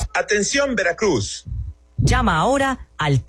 Atención Veracruz. Llama ahora al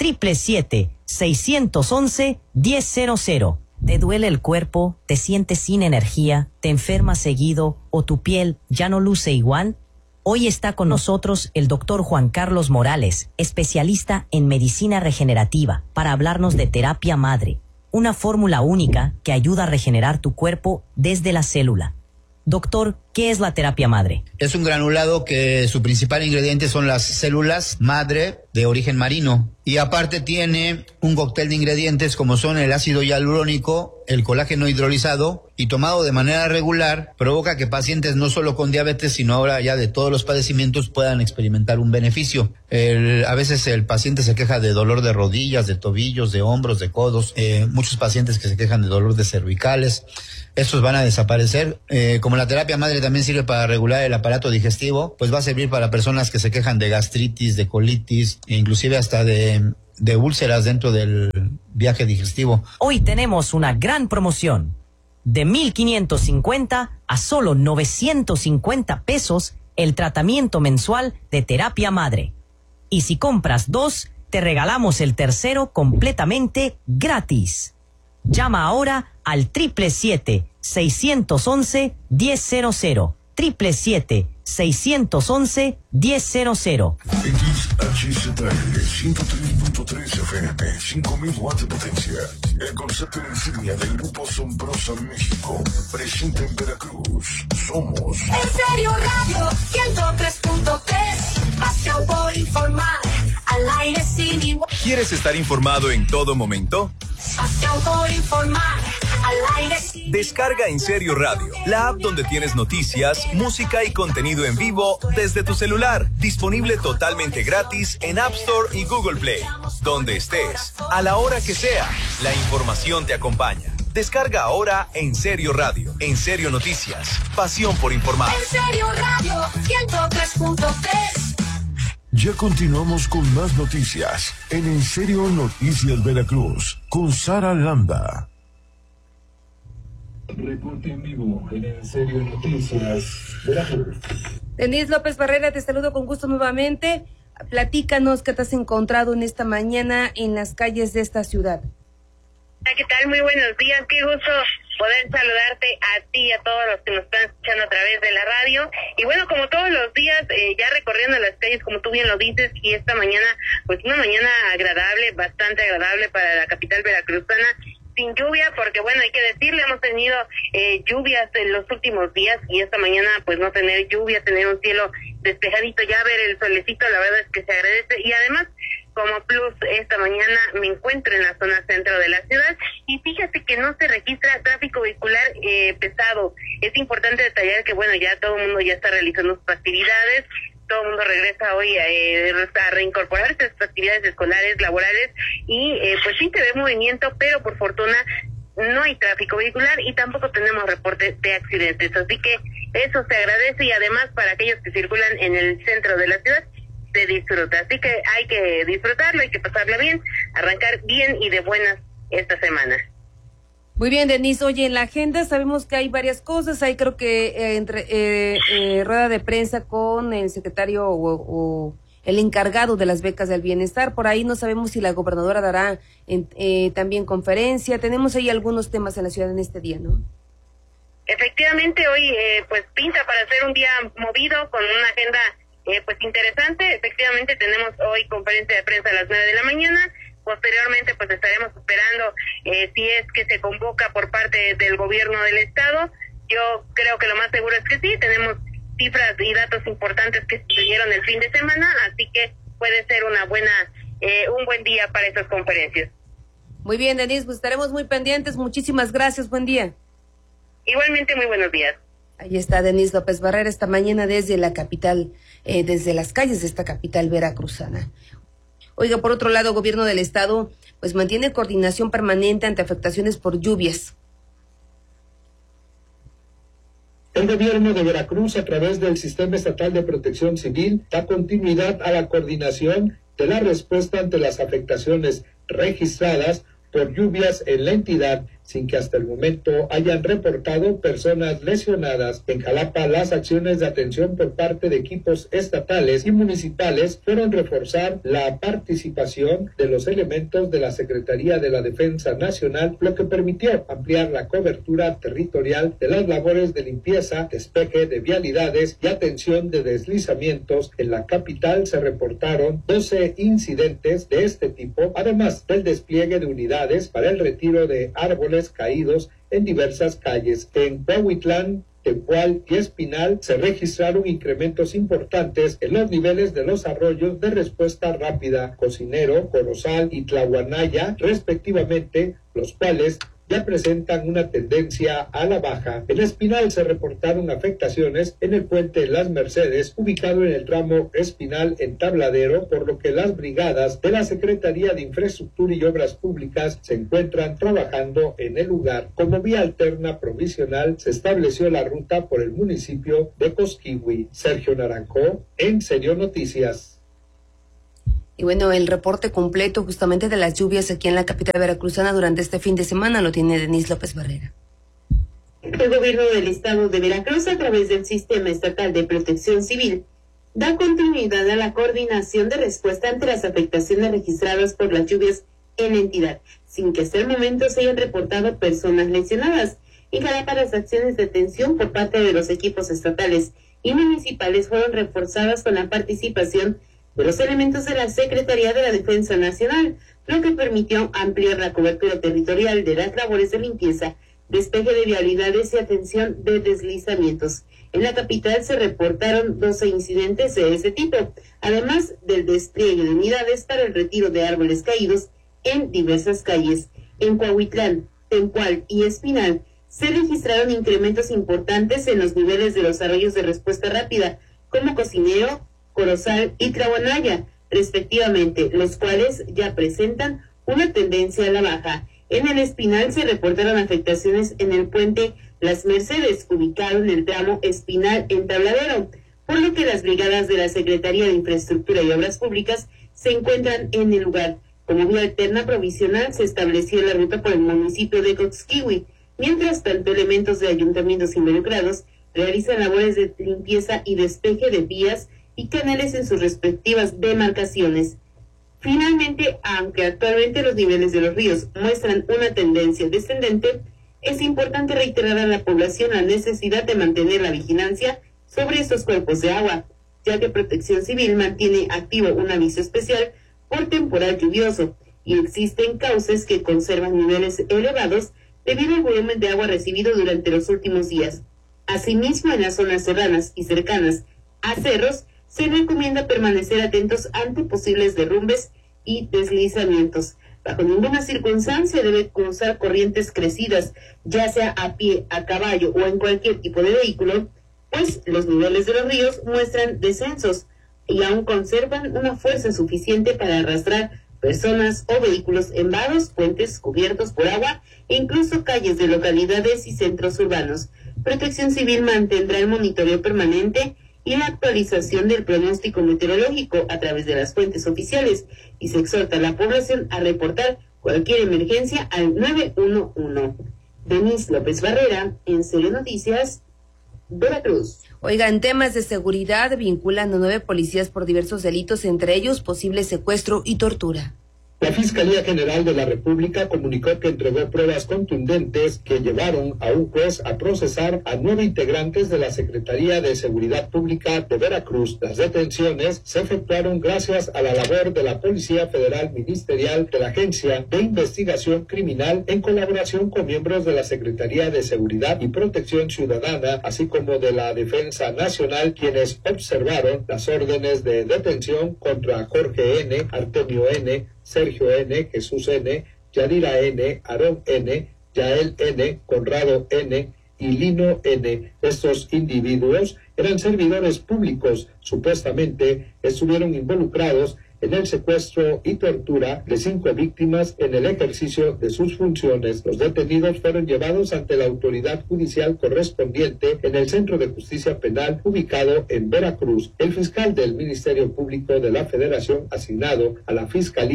777-611-1000. ¿Te duele el cuerpo? ¿Te sientes sin energía? ¿Te enfermas seguido? ¿O tu piel ya no luce igual? Hoy está con nosotros el doctor Juan Carlos Morales, especialista en medicina regenerativa, para hablarnos de terapia madre, una fórmula única que ayuda a regenerar tu cuerpo desde la célula. Doctor, ¿qué es la terapia madre? Es un granulado que su principal ingrediente son las células madre de origen marino. Y aparte tiene un cóctel de ingredientes como son el ácido hialurónico, el colágeno hidrolizado, y tomado de manera regular provoca que pacientes no solo con diabetes, sino ahora ya de todos los padecimientos puedan experimentar un beneficio. A veces el paciente se queja de dolor de rodillas, de tobillos, de hombros, de codos. Muchos pacientes que se quejan de dolor de cervicales. Estos van a desaparecer. Como la terapia madre también sirve para regular el aparato digestivo, pues va a servir para personas que se quejan de gastritis, de colitis, e inclusive hasta de úlceras dentro del viaje digestivo. Hoy tenemos una gran promoción. De 1,550 a solo 950 pesos el tratamiento mensual de terapia madre. Y si compras 2, te regalamos el tercero completamente gratis. Llama ahora al 777-611-1000. 777-611-1000. XHZL 103.3 FM, 5000 watts de potencia. El concepto insignia del Grupo Sombrosa México, presente en Veracruz. Somos En Serio Radio 103.3. Pasión por informar, al aire sin igual. ¿Quieres estar informado en todo momento? Pasión por informar, al aire sin Descarga En Serio Radio, la app donde tienes noticias, música y contenido en vivo desde tu celular. Disponible totalmente gratis en App Store y Google Play. Donde estés, a la hora que sea, la información te acompaña. Descarga ahora En Serio Radio, En Serio Noticias, pasión por informar. En Serio Radio 103.3. Ya continuamos con más noticias en Serio Noticias Veracruz con Sara Landa. Reporte en vivo en Serio Noticias Veracruz. Denise López Barrera, te saludo con gusto nuevamente. Platícanos qué te has encontrado en esta mañana en las calles de esta ciudad. ¿Qué tal? Muy buenos días, qué gusto poder saludarte a ti y a todos los que nos están escuchando a través de la radio. Y bueno, como todos los días, ya recorriendo las calles, como tú bien lo dices, y esta mañana, pues una mañana agradable, bastante agradable para la capital veracruzana, sin lluvia, porque bueno, hay que decirle, hemos tenido lluvias en los últimos días, y esta mañana pues no tener lluvia, tener un cielo despejadito, ya ver el solecito, la verdad es que se agradece. Y además, como plus, esta mañana me encuentro en la zona centro de la ciudad y fíjate que no se registra tráfico vehicular pesado. Es importante detallar que bueno, ya todo el mundo ya está realizando sus actividades, todo el mundo regresa hoy a reincorporarse a sus actividades escolares, laborales, y pues sí se ve movimiento, pero por fortuna no hay tráfico vehicular y tampoco tenemos reportes de accidentes, así que eso se agradece. Y además, para aquellos que circulan en el centro de la ciudad, se disfruta, así que hay que disfrutarlo, hay que pasarla bien, arrancar bien y de buenas esta semana. Muy bien, Denise. Oye, en la agenda sabemos que hay varias cosas. Hay creo que rueda de prensa con el secretario o el encargado de las becas del bienestar. Por ahí no sabemos si la gobernadora dará también conferencia. Tenemos ahí algunos temas en la ciudad en este día, ¿no? Efectivamente, hoy pues pinta para ser un día movido con una agenda pues interesante. Efectivamente tenemos hoy conferencia de prensa a las 9 de la mañana. Posteriormente pues estaremos esperando si es que se convoca por parte del gobierno del estado. Yo creo que lo más seguro es que sí, tenemos cifras y datos importantes que sucedieron el fin de semana, así que puede ser una buena un buen día para esas conferencias. Muy bien, Denise, pues estaremos muy pendientes. Muchísimas gracias, buen día. Igualmente, muy buenos días. Ahí está Denise López Barrera esta mañana desde la capital, desde las calles de esta capital veracruzana. Oiga, por otro lado, gobierno del estado pues mantiene coordinación permanente ante afectaciones por lluvias. El gobierno de Veracruz, a través del Sistema Estatal de Protección Civil, da continuidad a la coordinación de la respuesta ante las afectaciones registradas por lluvias en la entidad, sin que hasta el momento hayan reportado personas lesionadas. En Jalapa, las acciones de atención por parte de equipos estatales y municipales fueron reforzar la participación de los elementos de la Secretaría de la Defensa Nacional, lo que permitió ampliar la cobertura territorial de las labores de limpieza, despeje de vialidades y atención de deslizamientos. En la capital se reportaron 12 incidentes de este tipo, además del despliegue de unidades para el retiro de árboles caídos en diversas calles. En Cuautitlán, Tempual y Espinal se registraron incrementos importantes en los niveles de los arroyos de respuesta rápida, Cocinero, Corozal y Tlahuanaya, respectivamente, los cuales ya presentan una tendencia a la baja. En Espinal se reportaron afectaciones en el puente Las Mercedes, ubicado en el tramo Espinal en Tabladero, por lo que las brigadas de la Secretaría de Infraestructura y Obras Públicas se encuentran trabajando en el lugar. Como vía alterna provisional se estableció la ruta por el municipio de Cosquihue. Sergio Naranjo, En Serio Noticias. Y bueno, el reporte completo justamente de las lluvias aquí en la capital veracruzana durante este fin de semana lo tiene Denise López Barrera. El gobierno del estado de Veracruz, a través del Sistema Estatal de Protección Civil, da continuidad a la coordinación de respuesta ante las afectaciones registradas por las lluvias en la entidad, sin que hasta el momento se hayan reportado personas lesionadas. En Jalapa, las acciones de atención por parte de los equipos estatales y municipales fueron reforzadas con la participación de los elementos de la Secretaría de la Defensa Nacional, lo que permitió ampliar la cobertura territorial de las labores de limpieza, despeje de vialidades y atención de deslizamientos. En la capital se reportaron 12 incidentes de ese tipo, además del despliegue de unidades para el retiro de árboles caídos en diversas calles. En Cuautitlán, Tempual y Espinal se registraron incrementos importantes en los niveles de los arroyos de respuesta rápida, como Cocinero, Corozal y Tlahuanaya, respectivamente, los cuales ya presentan una tendencia a la baja. En el Espinal se reportaron afectaciones en el puente Las Mercedes, ubicado en el tramo Espinal en Tabladero, por lo que las brigadas de la Secretaría de Infraestructura y Obras Públicas se encuentran en el lugar. Como vía alterna provisional se estableció la ruta por el municipio de Cosquihue. Mientras tanto, elementos de ayuntamientos involucrados realizan labores de limpieza y despeje de vías y canales en sus respectivas demarcaciones. Finalmente, aunque actualmente los niveles de los ríos muestran una tendencia descendente, es importante reiterar a la población la necesidad de mantener la vigilancia sobre estos cuerpos de agua, ya que Protección Civil mantiene activo un aviso especial por temporal lluvioso y existen cauces que conservan niveles elevados debido al volumen de agua recibido durante los últimos días. Asimismo, en las zonas serranas y cercanas a cerros, se recomienda permanecer atentos ante posibles derrumbes y deslizamientos. Bajo ninguna circunstancia debe cruzar corrientes crecidas, ya sea a pie, a caballo o en cualquier tipo de vehículo, pues los niveles de los ríos muestran descensos y aún conservan una fuerza suficiente para arrastrar personas o vehículos en vados, puentes cubiertos por agua e incluso calles de localidades y centros urbanos. Protección Civil mantendrá el monitoreo permanente y la actualización del pronóstico meteorológico a través de las fuentes oficiales y se exhorta a la población a reportar cualquier emergencia al 911. Denise López Barrera, En Serio Noticias, Veracruz. Oiga, en temas de seguridad vinculan a 9 policías por diversos delitos, entre ellos posible secuestro y tortura. La Fiscalía General de la República comunicó que entregó pruebas contundentes que llevaron a un juez a procesar a 9 integrantes de la Secretaría de Seguridad Pública de Veracruz. Las detenciones se efectuaron gracias a la labor de la Policía Federal Ministerial, de la Agencia de Investigación Criminal, en colaboración con miembros de la Secretaría de Seguridad y Protección Ciudadana, así como de la Defensa Nacional, quienes observaron las órdenes de detención contra Jorge N., Artemio N., Sergio N., Jesús N., Yadira N., Aarón N., Yael N., Conrado N. y Lino N. Estos individuos eran servidores públicos, supuestamente estuvieron involucrados en el secuestro y tortura de 5 víctimas en el ejercicio de sus funciones. Los detenidos fueron llevados ante la autoridad judicial correspondiente en el Centro de Justicia Penal ubicado en Veracruz. El fiscal del Ministerio Público de la Federación asignado a la Fiscalía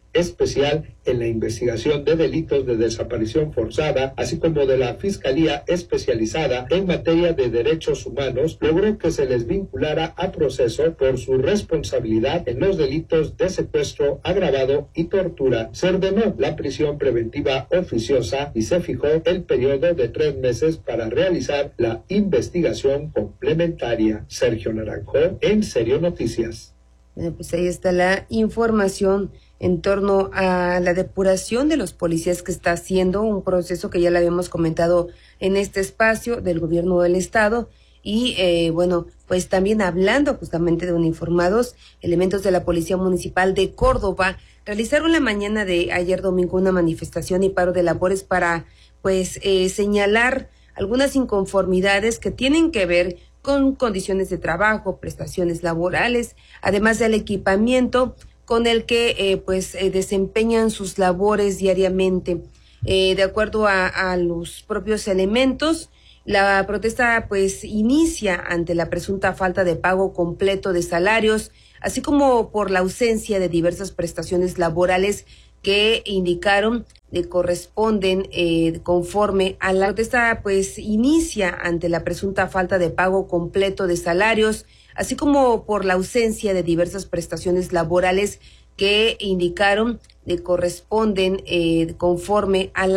Especial en la investigación de delitos de desaparición forzada, así como de la Fiscalía Especializada en Materia de Derechos Humanos, logró que se les vinculara a proceso por su responsabilidad en los delitos de secuestro agravado y tortura. Se ordenó la prisión preventiva oficiosa y se fijó el periodo de 3 meses para realizar la investigación complementaria. Sergio Naranjo, En Serio Noticias. Bueno, pues ahí está la información en torno a la depuración de los policías que está haciendo, un proceso que ya le habíamos comentado en este espacio del gobierno del estado. Y bueno, pues también hablando justamente de uniformados, elementos de la Policía Municipal de Córdoba realizaron la mañana de ayer domingo una manifestación y paro de labores para pues señalar algunas inconformidades que tienen que ver con condiciones de trabajo, prestaciones laborales, además del equipamiento con el que desempeñan sus labores diariamente. De acuerdo a los propios elementos, la protesta pues inicia ante la presunta falta de pago completo de salarios, así como por la ausencia de diversas prestaciones laborales que indicaron corresponden conforme a la protesta, pues inicia ante la presunta falta de pago completo de salarios, así como por la ausencia de diversas prestaciones laborales que indicaron corresponden conforme a la